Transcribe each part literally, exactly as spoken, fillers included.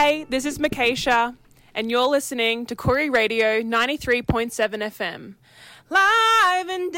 Hey, this is Makesha, and you're listening to Koori Radio ninety-three point seven F M. Live and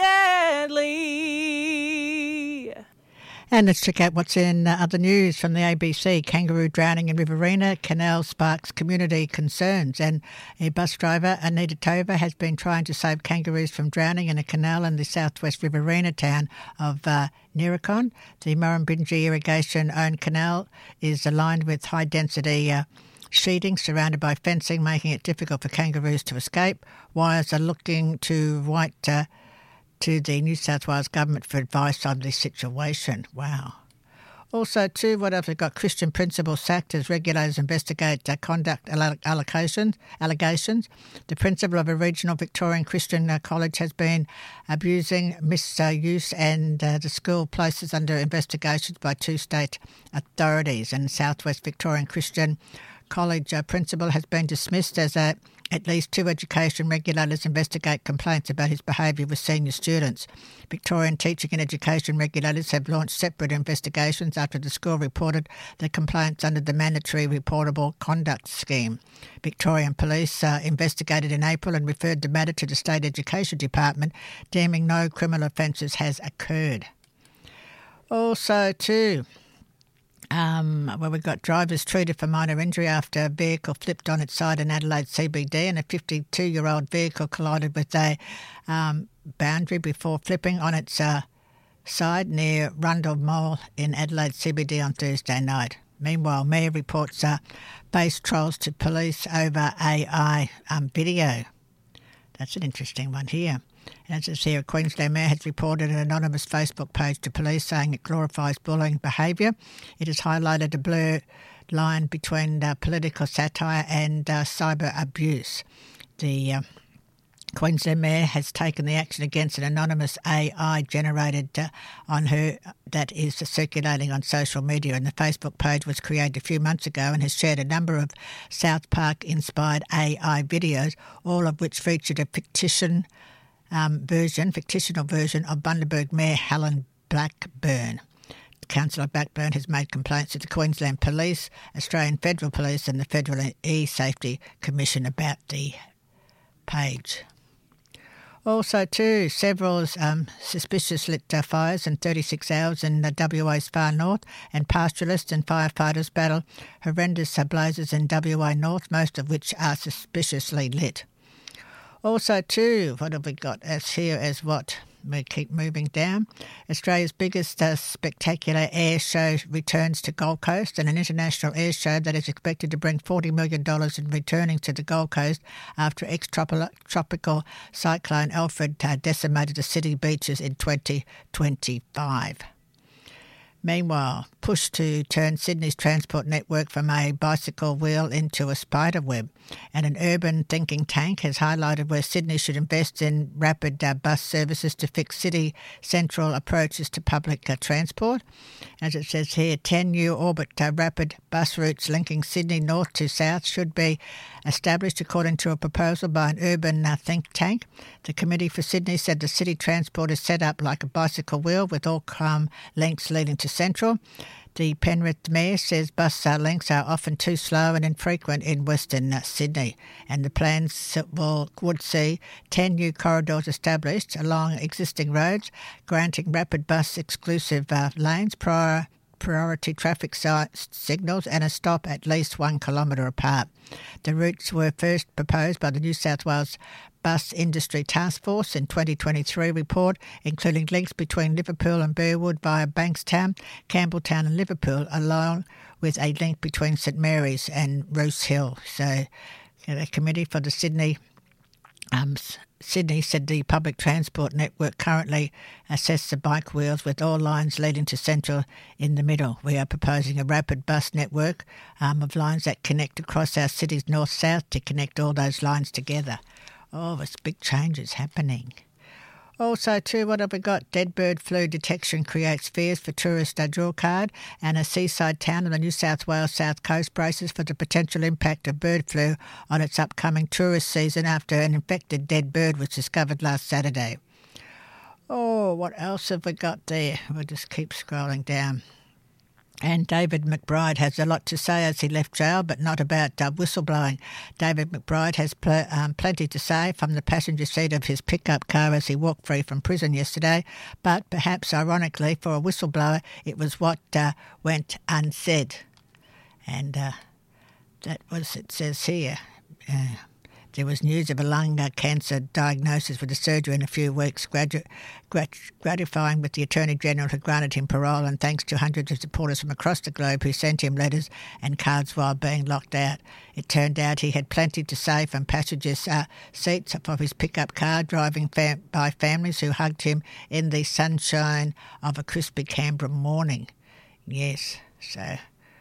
deadly. And let's check out what's in uh, other news from the A B C. Kangaroo drowning in Riverina, canal sparks community concerns. And a bus driver, Anita Tova, has been trying to save kangaroos from drowning in a canal in the southwest Riverina town of uh, Nirracon. The Murrumbidgee irrigation-owned canal is aligned with high-density uh, sheeting surrounded by fencing, making it difficult for kangaroos to escape. Wires are looking to white... Uh, to the New South Wales Government for advice on this situation. Wow. Also, too, what else? We've got Christian principals sacked as regulators investigate uh, conduct allocations, allegations. The principal of a regional Victorian Christian uh, college has been abusing misuse and uh, the school places under investigations by two state authorities. And Southwest Victorian Christian College uh, principal has been dismissed as a At least two education regulators investigate complaints about his behaviour with senior students. Victorian teaching and education regulators have launched separate investigations after the school reported the complaints under the Mandatory Reportable Conduct Scheme. Victorian Police uh, investigated in April and referred the matter to the State Education Department, deeming no criminal offences has occurred. Also, too... Um, well, we've got drivers treated for minor injury after a vehicle flipped on its side in Adelaide C B D, and a fifty-two-year-old vehicle collided with a um, boundary before flipping on its uh, side near Rundle Mall in Adelaide C B D on Thursday night. Meanwhile, Mayor reports uh, face trolls to police over A I um, video. That's an interesting one here. As it says here, a Queensland mayor has reported an anonymous Facebook page to police saying it glorifies bullying behaviour. It has highlighted a blurred line between uh, political satire and uh, cyber abuse. The uh, Queensland mayor has taken the action against an anonymous A I generated uh, on her that is circulating on social media, and the Facebook page was created a few months ago and has shared a number of South Park-inspired A I videos, all of which featured a fictitious Um, version, fictional version of Bundaberg Mayor Helen Blackburn. Councillor Blackburn has made complaints to the Queensland Police, Australian Federal Police and the Federal E-Safety Commission about the page. Also, too, several um, suspicious lit uh, fires in thirty-six hours in uh, W A's far north, and pastoralists and firefighters battle horrendous uh, blazes in W A north, most of which are suspiciously lit. Also, too, what have we got as here as what? We keep moving down. Australia's biggest uh, spectacular air show returns to Gold Coast, and an international air show that is expected to bring forty million dollars in returning to the Gold Coast after ex-tropical cyclone Alfred uh, decimated the city beaches in twenty twenty-five. Meanwhile, push to turn Sydney's transport network from a bicycle wheel into a spider web, and an urban thinking tank has highlighted where Sydney should invest in rapid uh, bus services to fix city central approaches to public uh, transport. As it says here, ten new orbit uh, rapid bus routes linking Sydney north to south should be established according to a proposal by an urban uh, think tank. The Committee for Sydney said the city transport is set up like a bicycle wheel with all calm links leading to Central. The Penrith Mayor says bus uh, links are often too slow and infrequent in Western uh, Sydney, and the plans will, would see ten new corridors established along existing roads, granting rapid bus exclusive uh, lanes, prior priority traffic signals and a stop at least one kilometre apart. The routes were first proposed by the New South Wales Bus Industry Task Force in twenty twenty-three report, including links between Liverpool and Burwood via Bankstown, Campbelltown and Liverpool, along with a link between St Mary's and Roose Hill. So the Committee for the Sydney um, Sydney said the public transport network currently assesses the bike wheels with all lines leading to Central in the middle. We are proposing a rapid bus network um, of lines that connect across our city's north-south to connect all those lines together. Oh, there's big changes happening. Also, too, what have we got? Dead bird flu detection creates fears for tourist uh, draw card, and a seaside town on the New South Wales south coast braces for the potential impact of bird flu on its upcoming tourist season after an infected dead bird was discovered last Saturday. Oh, what else have we got there? We'll just keep scrolling down. And David McBride has a lot to say as he left jail, but not about uh, whistleblowing. David McBride has pl- um, plenty to say from the passenger seat of his pickup car as he walked free from prison yesterday. But perhaps ironically, for a whistleblower, it was what uh, went unsaid. And uh, that was, it says here, uh, there was news of a lung uh, cancer diagnosis with a surgery in a few weeks, gradu- grat- gratifying with the Attorney-General who granted him parole, and thanks to hundreds of supporters from across the globe who sent him letters and cards while being locked out. It turned out he had plenty to say from passengers' uh, seats of his pickup car, driving fam- by families who hugged him in the sunshine of a crispy Canberra morning. Yes, so...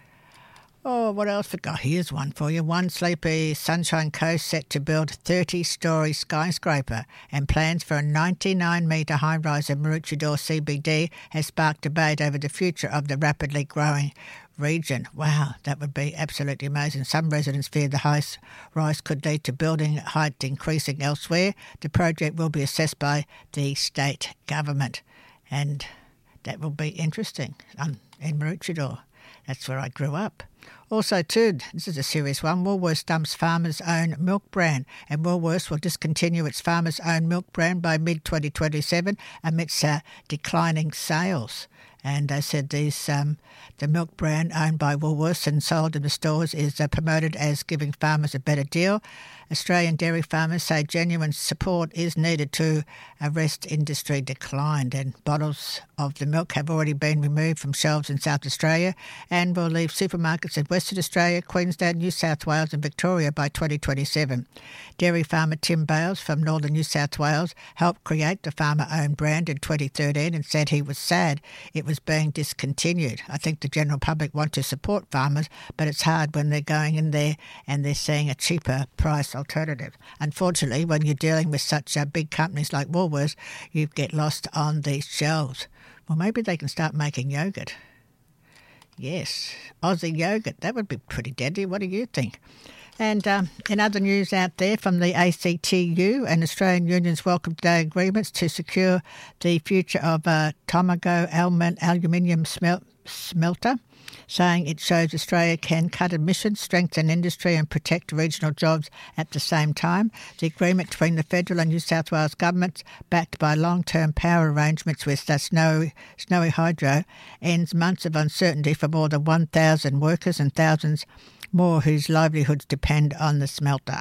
Oh, what else? Oh, here's one for you. One sleepy Sunshine Coast set to build a thirty-storey skyscraper, and plans for a ninety-nine metre high-rise in Maroochydore C B D has sparked debate over the future of the rapidly growing region. Wow, that would be absolutely amazing. Some residents fear the high rise could lead to building height increasing elsewhere. The project will be assessed by the state government, and that will be interesting um, in Maroochydore. That's where I grew up. Also, too, this is a serious one, Woolworths dumps farmers' own milk brand, and Woolworths will discontinue its farmers' own milk brand by mid twenty twenty-seven amidst uh, declining sales. And they said these um, the milk brand owned by Woolworths and sold in the stores is uh, promoted as giving farmers a better deal. Australian dairy farmers say genuine support is needed to arrest industry decline, and bottles of the milk have already been removed from shelves in South Australia and will leave supermarkets in Western Australia, Queensland, New South Wales and Victoria by twenty twenty-seven. Dairy farmer Tim Bales from northern New South Wales helped create the farmer-owned brand in twenty thirteen and said he was sad it was being discontinued. I think the general public want to support farmers, but it's hard when they're going in there and they're seeing a cheaper price alternative. Unfortunately, when you're dealing with such uh, big companies like Woolworths, you get lost on these shelves. Well, maybe they can start making yogurt. Yes, Aussie yogurt. That would be pretty deadly. What do you think? And um, in other news out there from the A C T U, and Australian unions welcome today agreements to secure the future of uh, Tomago aluminium smel- smelter, saying it shows Australia can cut emissions, strengthen industry and protect regional jobs at the same time. The agreement between the federal and New South Wales governments, backed by long-term power arrangements with the Snowy, Snowy Hydro, ends months of uncertainty for more than one thousand workers and thousands more whose livelihoods depend on the smelter.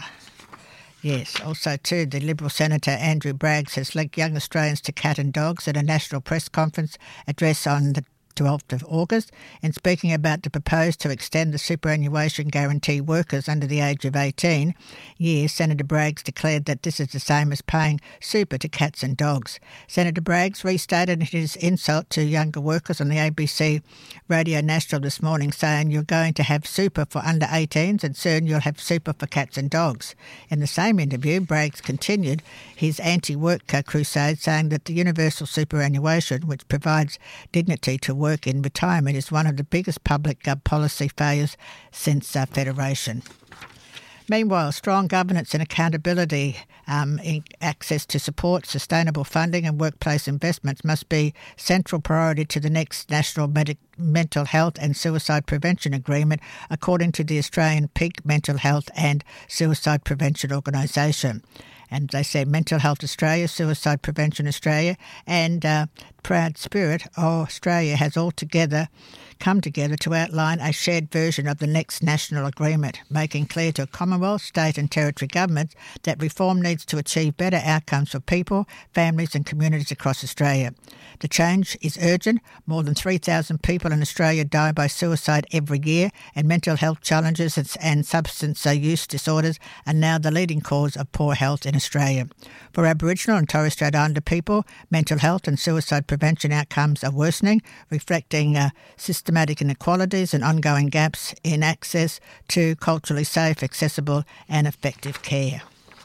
Yes, also too, the Liberal Senator Andrew Braggs has linked young Australians to cat and dogs at a national press conference address on the twelfth of August, in speaking about the proposed to extend the superannuation guarantee workers under the age of eighteen years, Senator Braggs declared that this is the same as paying super to cats and dogs. Senator Braggs restated his insult to younger workers on the A B C Radio National this morning, saying you're going to have super for under eighteens and soon you'll have super for cats and dogs. In the same interview, Braggs continued his anti-work crusade, saying that the universal superannuation, which provides dignity to work in retirement, is one of the biggest public uh, policy failures since uh, Federation. Meanwhile, strong governance and accountability, um, in access to support, sustainable funding and workplace investments must be central priority to the next National Medi- Mental Health and Suicide Prevention Agreement, according to the Australian Peak Mental Health and Suicide Prevention Organisation. And they say Mental Health Australia, Suicide Prevention Australia and uh, Proud Spirit Australia has all together come together to outline a shared version of the next national agreement, making clear to Commonwealth, state and territory governments that reform needs to achieve better outcomes for people, families and communities across Australia. The change is urgent. More than three thousand people in Australia die by suicide every year, and mental health challenges and substance use disorders are now the leading cause of poor health in Australia. For Aboriginal and Torres Strait Islander people, mental health and suicide prevention outcomes are worsening, reflecting uh, systematic inequalities and ongoing gaps in access to culturally safe, accessible and effective care.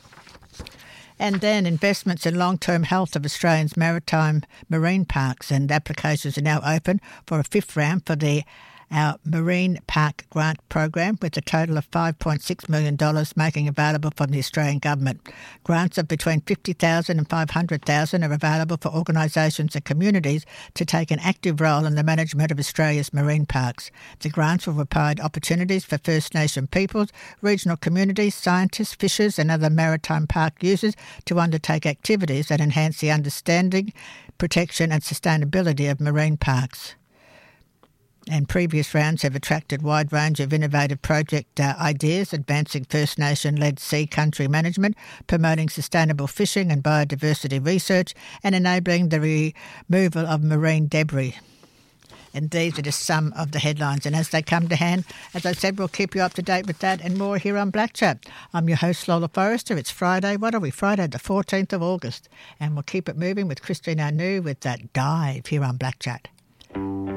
And then investments in long-term health of Australia's maritime marine parks, and applications are now open for a fifth round for the our Marine Park Grant Program, with a total of five point six million dollars making available from the Australian Government. Grants of between fifty thousand dollars and five hundred thousand dollars are available for organisations and communities to take an active role in the management of Australia's marine parks. The grants will provide opportunities for First Nation peoples, regional communities, scientists, fishers and other maritime park users to undertake activities that enhance the understanding, protection and sustainability of marine parks. And previous rounds have attracted a wide range of innovative project uh, ideas, advancing First Nation-led sea country management, promoting sustainable fishing and biodiversity research, and enabling the removal of marine debris. And these are just some of the headlines. And as they come to hand, as I said, we'll keep you up to date with that and more here on Black Chat. I'm your host, Lola Forrester. It's Friday. What are we? Friday the fourteenth of August. And we'll keep it moving with Christine Anu with that dive here on Black Chat.